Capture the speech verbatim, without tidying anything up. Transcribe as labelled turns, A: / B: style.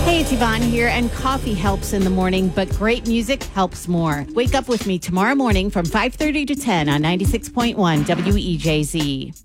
A: Hey, it's Yvonne here, and coffee helps in the morning, but great music helps more. Wake up with me tomorrow morning from five thirty to ten on ninety-six point one W E J Z.